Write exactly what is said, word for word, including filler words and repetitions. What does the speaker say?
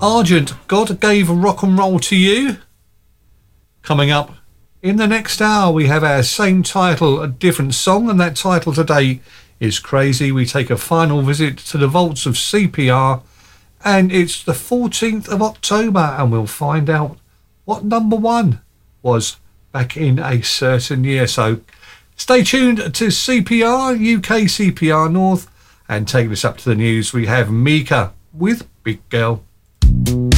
Argent, God Gave Rock and Roll to You. Coming up in the next hour, we have our same title, a different song, and that title today is Crazy. We take a final visit to the vaults of C P R, and it's the fourteenth of October, and we'll find out what number one was back in a certain year. So stay tuned to C P R, U K C P R North, and taking us up to the news, we have Mika with Big Girl.